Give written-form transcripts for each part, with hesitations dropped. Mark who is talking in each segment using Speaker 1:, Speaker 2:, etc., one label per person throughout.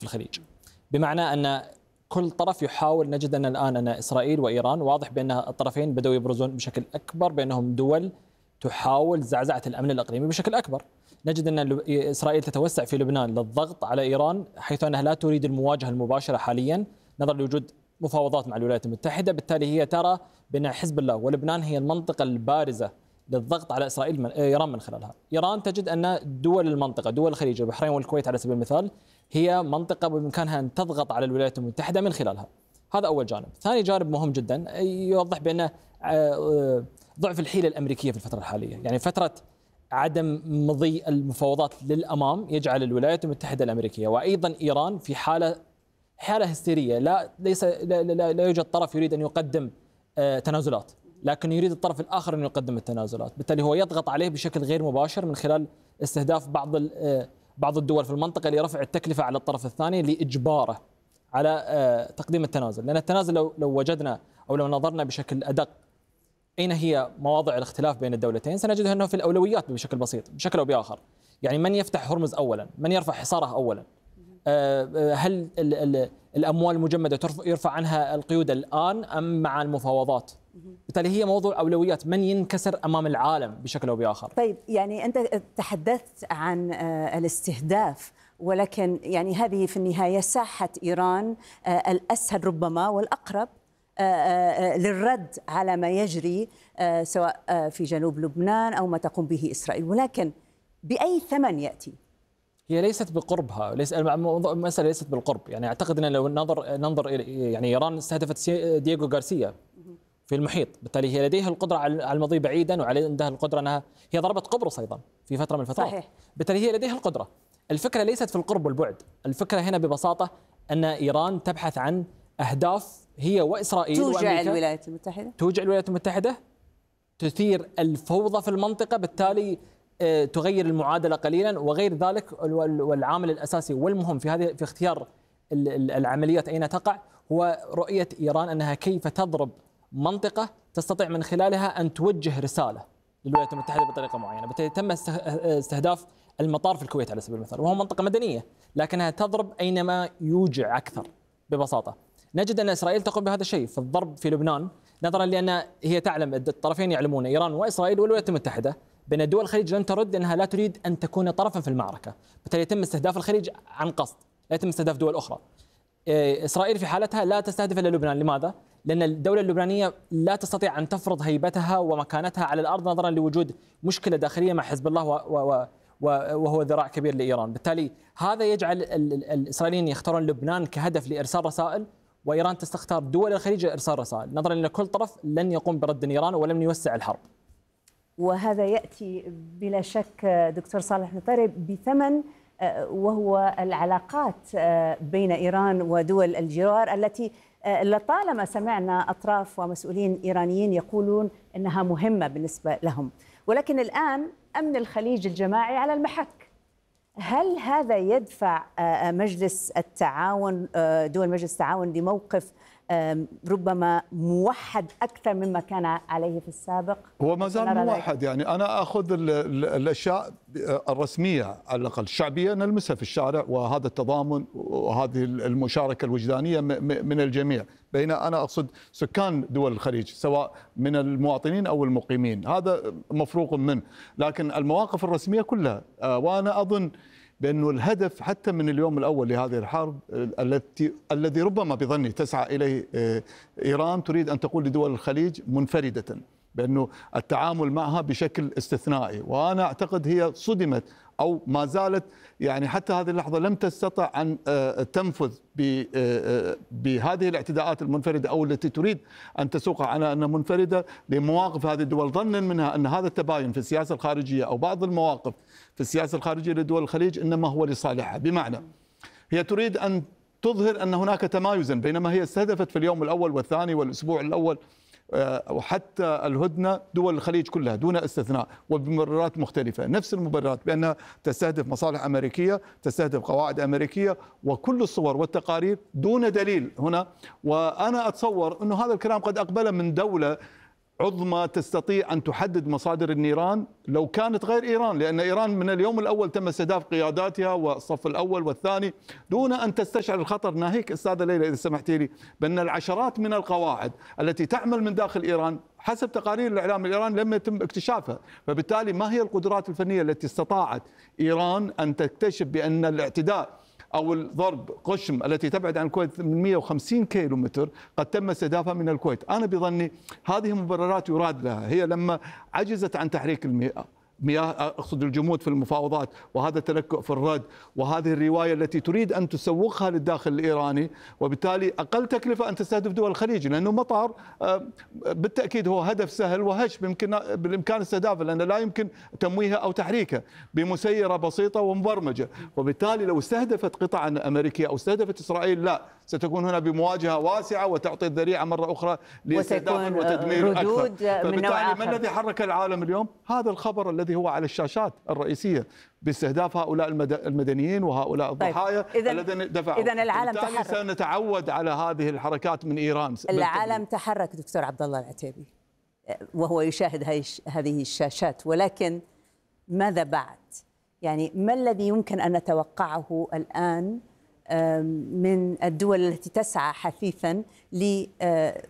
Speaker 1: في الخليج، بمعنى أن كل طرف يحاول. نجد أن الآن أن إسرائيل وإيران واضح بأن الطرفين بدأوا يبرزون بشكل أكبر بأنهم دول تحاول زعزعة الأمن الإقليمي بشكل أكبر. نجد أن إسرائيل تتوسع في لبنان للضغط على إيران، حيث أنها لا تريد المواجهة المباشرة حاليا نظرا لوجود مفاوضات مع الولايات المتحدة. بالتالي هي ترى بأن حزب الله ولبنان هي المنطقة البارزة للضغط على إيران من خلالها. إيران تجد أن دول المنطقة، دول الخليج، البحرين والكويت على سبيل المثال، هي منطقة بإمكانها أن تضغط على الولايات المتحدة من خلالها. هذا أول جانب. ثاني جانب مهم جدا يوضح بأن ضعف الحيلة الأمريكية في الفترة الحالية، يعني فترة عدم مضي المفاوضات للأمام يجعل الولايات المتحدة الأمريكية وأيضا إيران في حالة هستيرية. لا يوجد طرف يريد أن يقدم تنازلات، لكن يريد الطرف الآخر أن يقدم التنازلات. بالتالي هو يضغط عليه بشكل غير مباشر من خلال استهداف بعض الدول في المنطقة لرفع التكلفة على الطرف الثاني لإجباره على تقديم التنازل. لأن التنازل لو وجدنا أو لو نظرنا بشكل أدق أين هي مواضع الاختلاف بين الدولتين، سنجد أنه في الأولويات بشكل بسيط بشكل أو بآخر. يعني من يفتح هرمز أولا، من يرفع حصاره أولا، هل الأموال المجمدة يرفع عنها القيود الآن أم مع المفاوضات؟ بالتالي هي موضوع أولويات، من ينكسر أمام العالم بشكل أو بآخر.
Speaker 2: طيب، يعني أنت تحدثت عن الاستهداف، ولكن يعني هذه في النهاية ساحة إيران الأسهل ربما والأقرب للرد على ما يجري سواء في جنوب لبنان أو ما تقوم به إسرائيل، ولكن بأي ثمن يأتي؟
Speaker 1: هي ليست بقربها، المسألة ليست بالقرب. يعني أعتقد أن لو ننظر يعني إيران استهدفت دييغو غارسيا في المحيط، بالتالي هي لديها القدرة على المضي بعيدا، وعندها القدرة أنها هي ضربت قبرص أيضا في فترة من الفترات.
Speaker 2: صحيح.
Speaker 1: بالتالي هي لديها القدرة. الفكرة ليست في القرب والبعد، الفكرة هنا ببساطة أن إيران تبحث عن أهداف هي وإسرائيل
Speaker 2: توجع الولايات المتحدة،
Speaker 1: توجع الولايات المتحدة، تثير الفوضى في المنطقة، بالتالي تغير المعادلة قليلا وغير ذلك. والعامل الأساسي والمهم في اختيار العمليات أين تقع هو رؤية إيران أنها كيف تضرب منطقة تستطيع من خلالها أن توجه رسالة للولايات المتحدة بطريقة معينة. بالتالي تم استهداف المطار في الكويت على سبيل المثال، وهو منطقة مدنية، لكنها تضرب أينما يوجع أكثر ببساطة. نجد أن إسرائيل تقوم بهذا الشيء في الضرب في لبنان، نظرا لأن هي تعلم، الطرفين يعلمون، إيران وإسرائيل والولايات المتحدة، بأن دول الخليج لن ترد أنها لا تريد أن تكون طرفا في المعركة. بالتالي يتم استهداف الخليج عن قصد، لا يتم استهداف دول أخرى. إسرائيل في حالتها لا تستهدف إلا لبنان. لماذا؟ لأن الدولة اللبنانية لا تستطيع أن تفرض هيبتها ومكانتها على الأرض نظرا لوجود مشكلة داخلية مع حزب الله وهو ذراع كبير لإيران. بالتالي هذا يجعل الإسرائيليين يختارون لبنان كهدف لإرسال رسائل، وإيران تستختار دول الخليج لإرسال رسائل، نظرا لأن كل طرف لن يقوم برد نيران ولم يوسع الحرب.
Speaker 2: وهذا يأتي بلا شك دكتور صالح نطيري بثمن، وهو العلاقات بين إيران ودول الجوار التي لطالما سمعنا أطراف ومسؤولين إيرانيين يقولون أنها مهمة بالنسبة لهم، ولكن الآن أمن الخليج الجماعي على المحك. هل هذا يدفع مجلس التعاون، دول مجلس التعاون، لموقف ربما موحد أكثر مما كان عليه في السابق؟
Speaker 3: هو ما زال موحد. يعني أنا أخذ الأشياء الرسمية على الأقل الشعبية نلمسها في الشارع، وهذا التضامن وهذه المشاركة الوجدانية من الجميع، بين أنا أقصد سكان دول الخليج سواء من المواطنين أو المقيمين، هذا مفروغ منه. لكن المواقف الرسمية كلها، وأنا أظن بأنه الهدف حتى من اليوم الأول لهذه الحرب الذي ربما بظني تسعى إليه إيران، تريد أن تقول لدول الخليج منفردة بأنه التعامل معها بشكل استثنائي. وأنا أعتقد هي صدمت أو ما زالت، يعني حتى هذه اللحظة لم تستطع أن تنفذ بهذه الاعتداءات المنفردة أو التي تريد أن تسوقها على أنها منفردة لمواقف هذه الدول، ظنا منها أن هذا التباين في السياسة الخارجية أو بعض المواقف في السياسة الخارجية لدول الخليج إنما هو لصالحها. بمعنى هي تريد أن تظهر أن هناك تمايزا، بينما هي استهدفت في اليوم الأول والثاني والأسبوع الأول وحتى الهدنة دول الخليج كلها دون استثناء وبمبررات مختلفة، نفس المبررات، بأنها تستهدف مصالح أمريكية، تستهدف قواعد أمريكية، وكل الصور والتقارير دون دليل هنا. وأنا أتصور أنه هذا الكلام قد أقبل من دولة عظمى تستطيع أن تحدد مصادر النيران لو كانت غير إيران، لأن إيران من اليوم الأول تم استهداف قياداتها والصف الأول والثاني دون أن تستشعر الخطر. ناهيك أستاذة ليلى إذا سمحتي لي بأن العشرات من القواعد التي تعمل من داخل إيران حسب تقارير الإعلام الإيراني لم يتم اكتشافها، فبالتالي ما هي القدرات الفنية التي استطاعت إيران أن تكتشف بأن الاعتداء أو الضرب قشم التي تبعد عن الكويت من 150 كيلو متر قد تم استهدافها من الكويت. أنا بظني هذه مبررات يراد لها، هي لما عجزت عن تحريك المياه أقصد الجمود في المفاوضات، وهذا التلكؤ في الرد، وهذه الرواية التي تريد أن تسوقها للداخل الإيراني، وبالتالي أقل تكلفة أن تستهدف دول الخليج، لأنه مطار بالتأكيد هو هدف سهل وهش بالإمكان استهدافه، لأنه لا يمكن تمويهه أو تحريكه بمسيرة بسيطة ومبرمجة. وبالتالي لو استهدفت قطعا أمريكية أو استهدفت إسرائيل لا، ستكون هنا بمواجهة واسعة وتعطي الذريعة مرة أخرى لاستهداف وتدمير أكثر. فبالتالي ما الذي حرك العالم اليوم؟ هذا الخبر الذي هو على الشاشات الرئيسية باستهداف هؤلاء المدنيين وهؤلاء الضحايا الذين دفعوا.
Speaker 2: إذا العالم تحرك،
Speaker 3: سنتعود على هذه الحركات من إيران.
Speaker 2: العالم تحرك دكتور عبد الله العتيبي وهو يشاهد هذه الشاشات، ولكن ماذا بعد؟ يعني ما الذي يمكن أن نتوقعه الآن من الدول التي تسعى حثيثا لإيجاد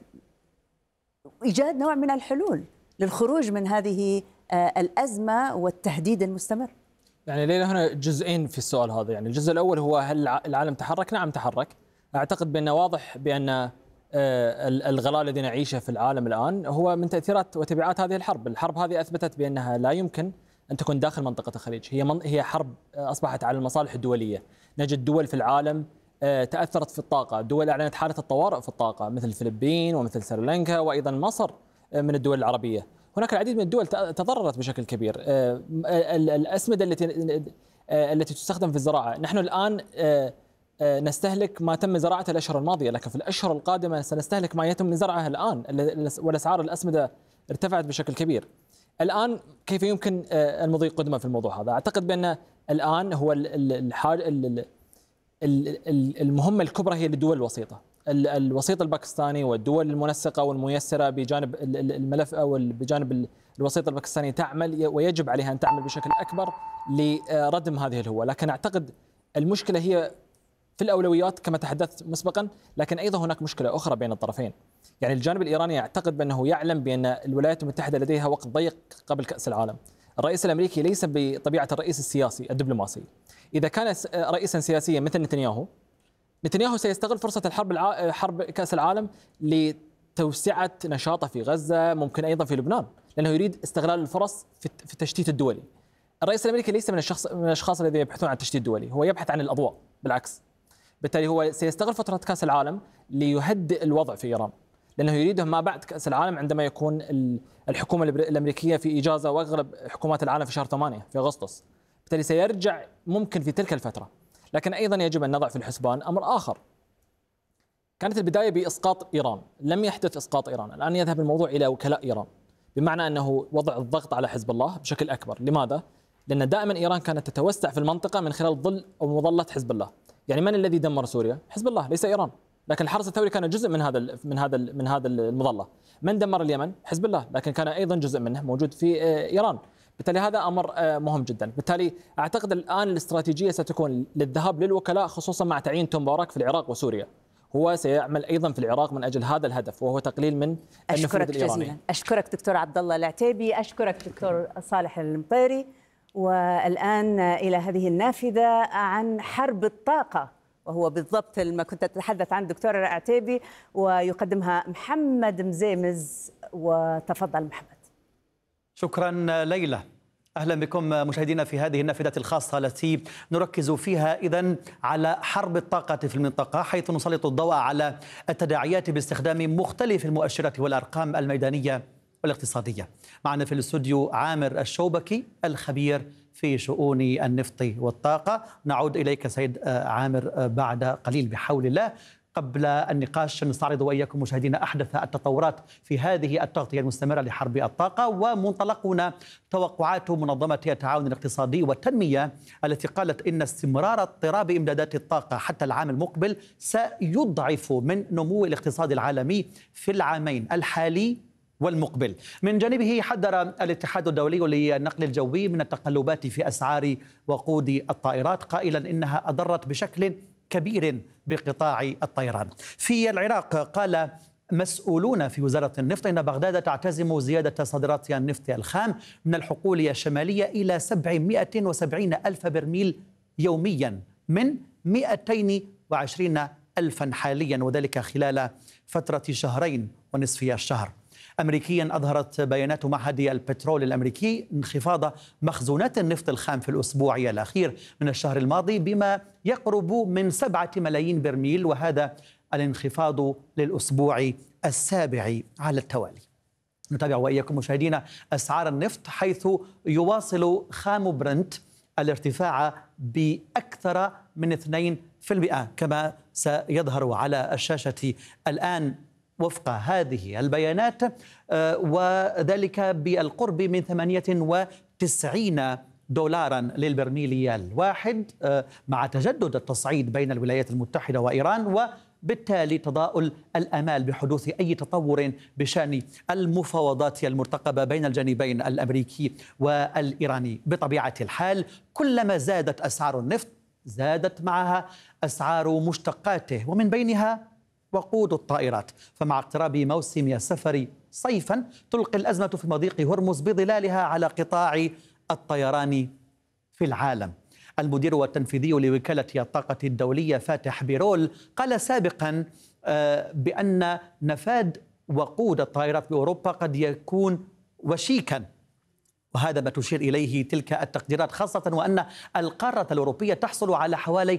Speaker 2: نوع من الحلول للخروج من هذه الأزمة والتهديد المستمر؟
Speaker 1: يعني ليلى هنا جزئين في السؤال هذا. يعني الجزء الأول هو هل العالم تحرك؟ نعم تحرك. أعتقد بأنه واضح بأن الغلاء الذي نعيشه في العالم الآن هو من تأثيرات وتبعات هذه الحرب. الحرب هذه أثبتت بأنها لا يمكن أن تكون داخل منطقة الخليج، هي حرب أصبحت على المصالح الدولية. نجد دول في العالم تأثرت في الطاقة، دول أعلنت حالة الطوارئ في الطاقة مثل الفلبين ومثل سريلانكا وأيضا مصر من الدول العربية. هناك العديد من الدول تضررت بشكل كبير. الأسمدة التي تستخدم في الزراعة، نحن الآن نستهلك ما تم زراعته الأشهر الماضية، لكن في الأشهر القادمة سنستهلك ما يتم زرعه الآن، والأسعار الأسمدة ارتفعت بشكل كبير. الآن كيف يمكن المضي قدما في الموضوع هذا؟ أعتقد بأن الآن هو المهمة الكبرى هي للدول الوسيطة، الوسيط الباكستاني والدول المنسقة والميسرة بجانب الملف أو بجانب الوسيط الباكستاني تعمل، ويجب عليها أن تعمل بشكل أكبر لردم هذه الهوة. لكن أعتقد المشكلة هي في الأولويات كما تحدثت مسبقا، لكن أيضا هناك مشكلة أخرى بين الطرفين. يعني الجانب الإيراني يعتقد بأنه يعلم بأن الولايات المتحدة لديها وقت ضيق قبل كأس العالم. الرئيس الأمريكي ليس بطبيعة الرئيس السياسي الدبلوماسي. إذا كان رئيسا سياسيا مثل نتنياهو سيستغل فرصة حرب كأس العالم لتوسعة نشاطه في غزة، ممكن أيضا في لبنان، لأنه يريد استغلال الفرص في التشتيت الدولي. الرئيس الأمريكي ليس من الأشخاص الذين يبحثون عن التشتيت الدولي، هو يبحث عن الأضواء بالعكس. بالتالي هو سيستغل فترة كأس العالم ليهدئ الوضع في إيران، لأنه يريده ما بعد كأس العالم عندما يكون الحكومة الأمريكية في إجازة، وأغلب حكومات العالم في شهر 8 في أغسطس. بالتالي سيرجع ممكن في تلك الفترة. لكن أيضا يجب أن نضع في الحسبان أمر آخر. كانت البداية بإسقاط إيران، لم يحدث إسقاط إيران، الآن يذهب الموضوع إلى وكلاء إيران، بمعنى أنه وضع الضغط على حزب الله بشكل أكبر. لماذا؟ لأن دائما إيران كانت تتوسع في المنطقة من خلال ظل أو مظلة حزب الله. يعني من الذي دمر سوريا؟ حزب الله ليس إيران، لكن الحرس الثوري كان جزء من هذا المظلة. من دمر اليمن؟ حزب الله، لكن كان أيضا جزء منه موجود في إيران. بالتالي هذا أمر مهم جدا. بالتالي أعتقد الآن الاستراتيجية ستكون للذهاب للوكلاء، خصوصا مع تعيين توم بارك في العراق وسوريا. هو سيعمل أيضا في العراق من أجل هذا الهدف، وهو تقليل من النفوذ الإيراني.
Speaker 2: جزيلا. أشكرك دكتور عبد الله العتيبي، أشكرك دكتور صالح المطيري. والآن إلى هذه النافذة عن حرب الطاقة، وهو بالضبط ما كنت أتحدث عن دكتور العتيبي، ويقدمها محمد مزيمز. وتفضل محمد.
Speaker 4: شكرا ليلى. أهلا بكم مشاهدينا في هذه النافذة الخاصة التي نركز فيها إذن على حرب الطاقة في المنطقة، حيث نسلط الضوء على التداعيات باستخدام مختلف المؤشرات والأرقام الميدانية والاقتصادية. معنا في الاستوديو عامر الشوبكي الخبير في شؤون النفط والطاقة. نعود إليك سيد عامر بعد قليل بحول الله. قبل النقاش نستعرض وإياكم مشاهدينا أحدث التطورات في هذه التغطية المستمرة لحرب الطاقة، ومنطلقنا توقعات منظمة التعاون الاقتصادي والتنمية التي قالت إن استمرار اضطراب إمدادات الطاقة حتى العام المقبل سيضعف من نمو الاقتصاد العالمي في العامين الحالي والمقبل. من جانبه حذر الاتحاد الدولي للنقل الجوي من التقلبات في أسعار وقود الطائرات، قائلا إنها أضرت بشكل كبير بقطاع الطيران. في العراق قال مسؤولون في وزارة النفط إن بغداد تعتزم زيادة صادرات النفط الخام من الحقول الشمالية إلى 770 ألف برميل يوميا من 220 ألفا حاليا، وذلك خلال فترة شهرين ونصف الشهر. أمريكيا أظهرت بيانات معهد البترول الأمريكي انخفاض مخزونات النفط الخام في الأسبوع الأخير من الشهر الماضي بما يقرب من 7 ملايين برميل، وهذا الانخفاض للأسبوع السابع على التوالي. نتابع وإياكم مشاهدينا أسعار النفط، حيث يواصل خام برنت الارتفاع بأكثر من 2%، كما سيظهر على الشاشة الآن وفق هذه البيانات، وذلك بالقرب من 98 دولارا للبرميل الواحد، مع تجدد التصعيد بين الولايات المتحدة وإيران، وبالتالي تضاؤل الآمال بحدوث أي تطور بشأن المفاوضات المرتقبة بين الجانبين الأمريكي والإيراني. بطبيعة الحال كلما زادت أسعار النفط زادت معها أسعار مشتقاته، ومن بينها وقود الطائرات. فمع اقتراب موسم السفر صيفا تلقي الأزمة في مضيق هرمز بظلالها على قطاع الطيران في العالم. المدير التنفيذي لوكالة الطاقة الدولية فاتح بيرول قال سابقا بأن نفاذ وقود الطائرات بأوروبا قد يكون وشيكا، وهذا ما تشير إليه تلك التقديرات، خاصة وأن القارة الأوروبية تحصل على حوالي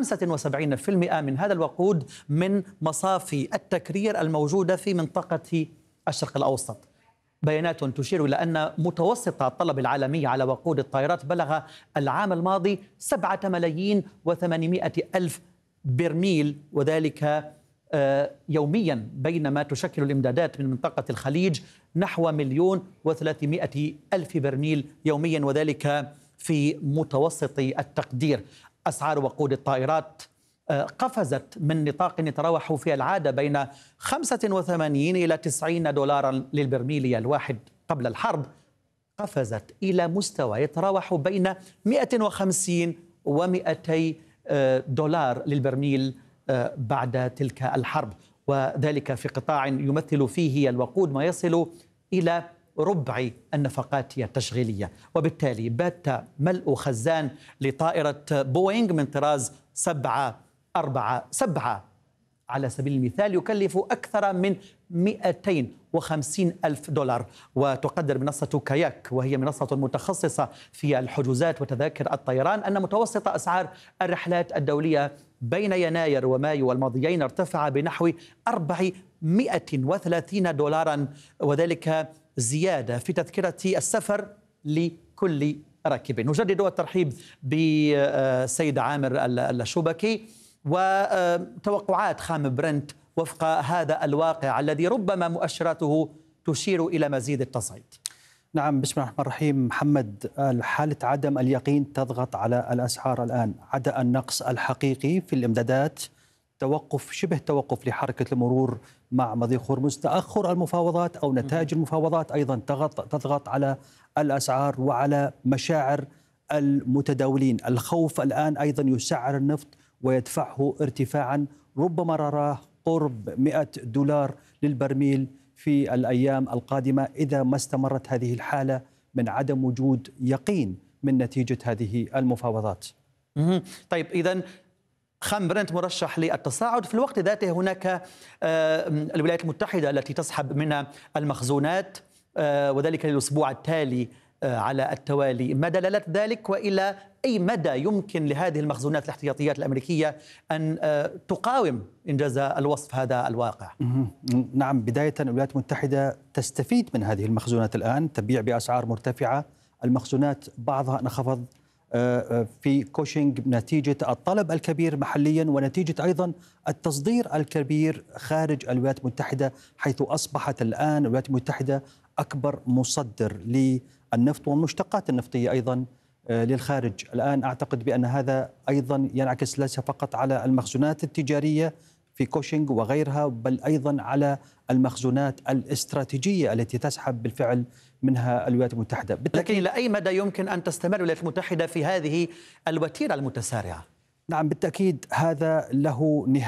Speaker 4: 75% من هذا الوقود من مصافي التكرير الموجودة في منطقة الشرق الأوسط. بيانات تشير إلى أن متوسط الطلب العالمي على وقود الطائرات بلغ العام الماضي 7 ملايين و800 ألف برميل، وذلك يوميا، بينما تشكل الإمدادات من منطقة الخليج نحو 1,300,000 برميل يوميا، وذلك في متوسط التقدير. أسعار وقود الطائرات قفزت من نطاق يتراوح في العادة بين 85 إلى 90 دولارا للبرميل الواحد قبل الحرب، قفزت إلى مستوى يتراوح بين 150 و200 دولار للبرميل بعد تلك الحرب، وذلك في قطاع يمثل فيه الوقود ما يصل إلى ربع النفقات التشغيلية. وبالتالي بات ملء خزان لطائرة بوينغ من طراز 747 على سبيل المثال يكلف أكثر من 250 ألف دولار. وتقدر منصة كاياك، وهي منصة متخصصة في الحجوزات وتذاكر الطيران، أن متوسط أسعار الرحلات الدولية بين يناير ومايو الماضيين ارتفع بنحو 430 دولارا، وذلك زيادة في تذكرة السفر لكل راكب. نجدد الترحيب بسيد عامر الشبكي. وتوقعات خام برنت وفق هذا الواقع الذي ربما مؤشراته تشير إلى مزيد التصعيد.
Speaker 5: نعم، بسم الله الرحمن الرحيم. محمد، حالة عدم اليقين تضغط على الأسعار الآن، عدا النقص الحقيقي في الإمدادات، شبه توقف لحركة المرور مع مضيق هرمز، تأخر المفاوضات أو نتائج المفاوضات أيضا تضغط على الأسعار وعلى مشاعر المتداولين. الخوف الآن أيضا يسعر النفط ويدفعه ارتفاعا، ربما نراه قرب 100 دولار للبرميل في الأيام القادمة إذا ما استمرت هذه الحالة من عدم وجود يقين من نتيجة هذه المفاوضات.
Speaker 4: طيب، إذن خام برنت مرشح للتصاعد. في الوقت ذاته هناك الولايات المتحدة التي تسحب من المخزونات، وذلك للأسبوع التالي على التوالي. ما دلالة ذلك، وإلى أي مدى يمكن لهذه المخزونات الاحتياطيات الأمريكية أن تقاوم إنجاز الوصف هذا الواقع؟
Speaker 5: نعم، بداية الولايات المتحدة تستفيد من هذه المخزونات الآن، تبيع بأسعار مرتفعة. المخزونات بعضها انخفض في كوشنج نتيجة الطلب الكبير محليا، ونتيجة أيضا التصدير الكبير خارج الولايات المتحدة، حيث أصبحت الآن الولايات المتحدة أكبر مصدر للنفط والمشتقات النفطية أيضا للخارج. الآن أعتقد بأن هذا أيضا ينعكس ليس فقط على المخزونات التجارية في كوشنج وغيرها، بل أيضا على المخزونات الاستراتيجية التي تسحب بالفعل منها الولايات المتحدة.
Speaker 4: لكن إلى أي مدى يمكن أن تستمر الولايات المتحدة في هذه الوتيرة المتسارعة؟
Speaker 5: نعم بالتأكيد هذا له نهاية.